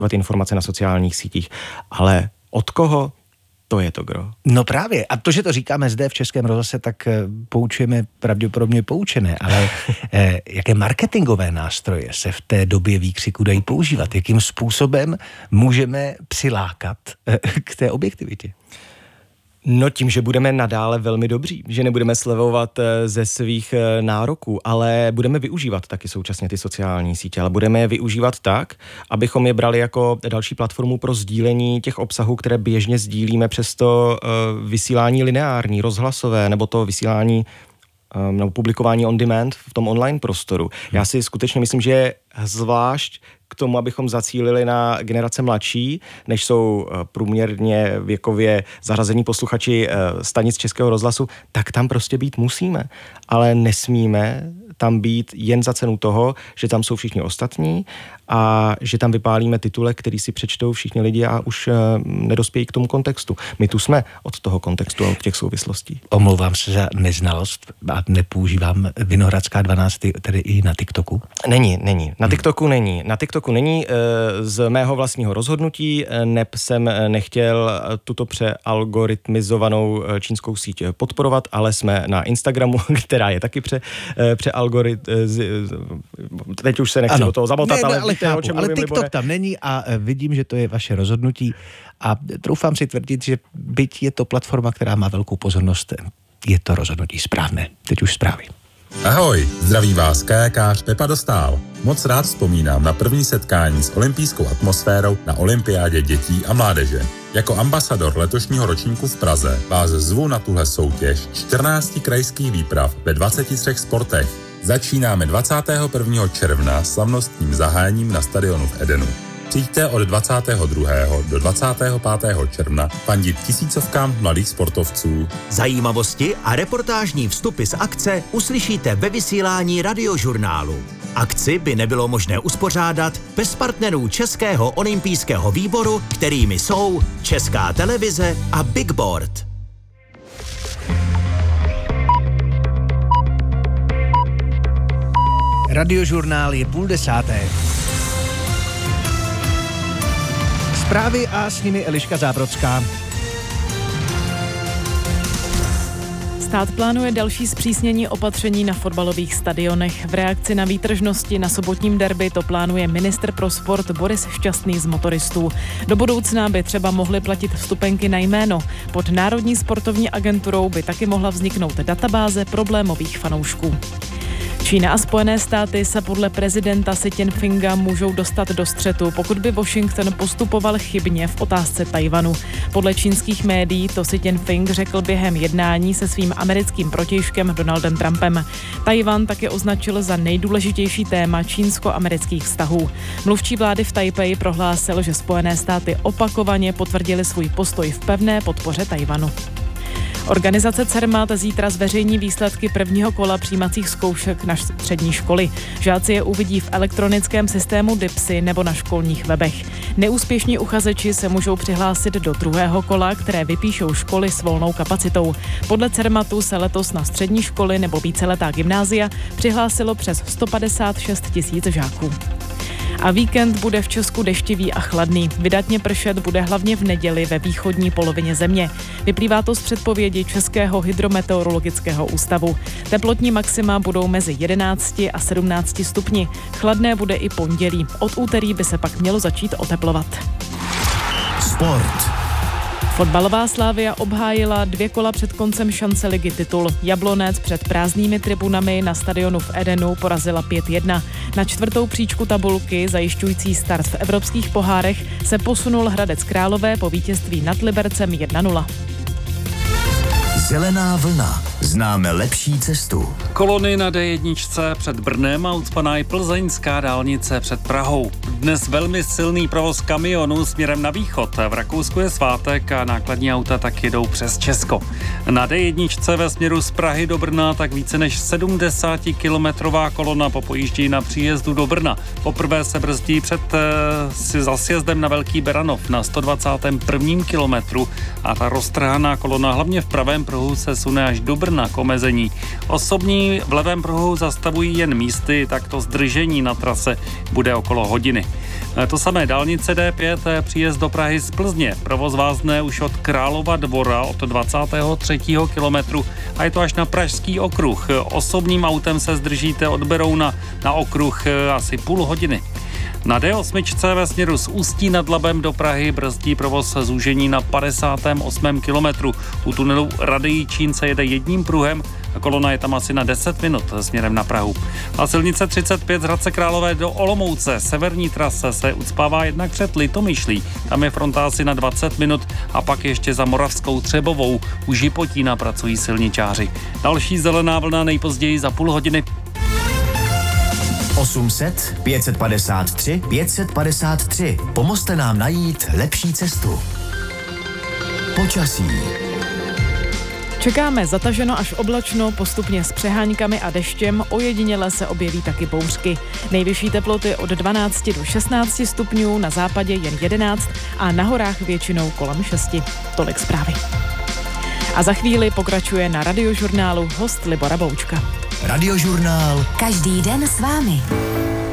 informace na sociálních sítích, ale od koho? To je to gro. No právě. A to, že to říkáme zde v Českém rozhlase, tak poučujeme pravděpodobně poučené, ale jaké marketingové nástroje se v té době výkřiku dají používat? Jakým způsobem můžeme přilákat k té objektivitě? No tím, že budeme nadále velmi dobří, že nebudeme slevovat ze svých nároků, ale budeme využívat taky současně ty sociální sítě, ale budeme je využívat tak, abychom je brali jako další platformu pro sdílení těch obsahů, které běžně sdílíme přes to vysílání lineární, rozhlasové, nebo to vysílání nebo publikování on demand v tom online prostoru. Já si skutečně myslím, že je zvlášť k tomu, abychom zacílili na generace mladší, než jsou průměrně věkově zařazení posluchači stanic Českého rozhlasu, tak tam prostě být musíme. Ale nesmíme tam být jen za cenu toho, že tam jsou všichni ostatní a že tam vypálíme titulek, který si přečtou všichni lidi a už nedospějí k tomu kontextu. My tu jsme od toho kontextu a od těch souvislostí. Omlouvám se za neznalost a nepoužívám Vinohradská 12, tedy i na TikToku? Není. Na TikToku není z mého vlastního rozhodnutí, neb jsem nechtěl tuto přealgoritmizovanou čínskou síť podporovat, ale jsme na Instagramu, která je taky teď už se nechci do toho zamotat, ale víte, o čem ale mluvím, TikTok Libore. tam není a vidím, že to je vaše rozhodnutí a troufám si tvrdit, že byť je to platforma, která má velkou pozornost, je to rozhodnutí správné. Teď už zprávy. Ahoj, zdraví vás kajakář Pepa Dostál. Moc rád vzpomínám na první setkání s olympijskou atmosférou na olympiádě dětí a mládeže. Jako ambasador letošního ročníku v Praze vás zvu na tuhle soutěž 14 krajských výprav ve 23 sportech. Začínáme 21. června slavnostním zahájením na stadionu v Edenu. Přijďte od 22. do 25. června fandit tisícovkám mladých sportovců. Zajímavosti a reportážní vstupy z akce uslyšíte ve vysílání Radiožurnálu. Akci by nebylo možné uspořádat bez partnerů Českého olympijského výboru, kterými jsou Česká televize a Big Board. Radiožurnál je 9:30. Zprávy a s nimi Eliška Zábrodská. Stát plánuje další zpřísnění opatření na fotbalových stadionech. V reakci na výtržnosti na sobotním derby to plánuje ministr pro sport Boris Šťastný z Motoristů. Do budoucna by třeba mohly platit vstupenky na jméno. Pod Národní sportovní agenturou by taky mohla vzniknout databáze problémových fanoušků. Čína a Spojené státy se podle prezidenta Xi Jinpinga můžou dostat do střetu, pokud by Washington postupoval chybně v otázce Tajvanu. Podle čínských médií to Xi Jinping řekl během jednání se svým americkým protějškem Donaldem Trumpem. Tajvan také označil za nejdůležitější téma čínsko-amerických vztahů. Mluvčí vlády v Tajpeji prohlásil, že Spojené státy opakovaně potvrdili svůj postoj v pevné podpoře Tajvanu. Organizace Cermat zítra zveřejní výsledky prvního kola přijímacích zkoušek na střední školy. Žáci je uvidí v elektronickém systému DIPSy nebo na školních webech. Neúspěšní uchazeči se můžou přihlásit do druhého kola, které vypíšou školy s volnou kapacitou. Podle Cermatu se letos na střední školy nebo víceletá gymnázia přihlásilo přes 156 000 žáků. A víkend bude v Česku deštivý a chladný. Vydatně pršet bude hlavně v neděli ve východní polovině země. Vyplývá to z předpovědi Českého hydrometeorologického ústavu. Teplotní maxima budou mezi 11 a 17 stupni. Chladné bude i pondělí. Od úterý by se pak mělo začít oteplovat. Sport. Fotbalová Slavia obhájila 2 kola před koncem šance ligy titul. Jablonec před prázdnými tribunami na stadionu v Edenu porazila 5-1. Na 4. příčku tabulky, zajišťující start v evropských pohárech, se posunul Hradec Králové po vítězství nad Libercem 1-0. Zelená vlna. Známe lepší cestu. Kolony na D1 před Brnem a ucpaná i plzeňská dálnice před Prahou. Dnes velmi silný provoz kamionů směrem na východ. V Rakousku je svátek a nákladní auta tak jedou přes Česko. Na D1 ve směru z Prahy do Brna tak více než 70kilometrová kolona po pojíždění na příjezdu do Brna. Poprvé se brzdí před za sjezdem na Velký Beranov na 121. kilometru a ta roztrhaná kolona hlavně v pravém pruhu se sune až do Brna k omezení. Osobní v levém pruhu zastavují jen místy, tak to zdržení na trase bude okolo hodiny. To samé dálnice D5, příjezd do Prahy z Plzně. Provoz vázne už od Králova Dvora od 23. kilometru a je to až na Pražský okruh. Osobním autem se zdržíte od Berouna na okruh asi půl hodiny. Na D8 ve směru z Ústí nad Labem do Prahy brzdí provoz zúžení na 58. kilometru. U tunelu Rady Jičín se jede jedním pruhem a kolona je tam asi na 10 minut směrem na Prahu. A silnice 35 z Hradce Králové do Olomouce. Severní trasa se ucpává jednak před Litomyšlí. Tam je fronta asi na 20 minut a pak ještě za Moravskou Třebovou. U Žipotína pracují silničáři. Další zelená vlna nejpozději za půl hodiny. 800 553 553. Pomozte nám najít lepší cestu. Počasí. Čekáme zataženo až oblačno, postupně s přeháňkami a deštěm, ojediněle se objeví taky bouřky. Nejvyšší teploty od 12 do 16 stupňů, na západě jen 11 a na horách většinou kolem 6. Tolik zprávy. A za chvíli pokračuje na Radiožurnálu host Libora Boučka. Radiožurnál. Každý den s vámi.